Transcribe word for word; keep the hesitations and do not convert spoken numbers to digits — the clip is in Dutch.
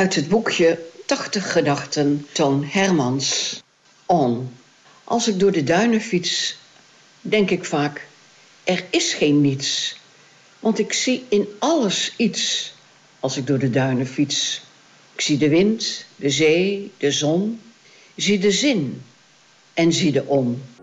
Uit het boekje tachtig gedachten, Toon Hermans. On. Als ik door de duinen fiets, denk ik vaak, er is geen niets. Want ik zie in alles iets, als ik door de duinen fiets. Ik zie de wind, de zee, de zon, zie de zin en zie de on.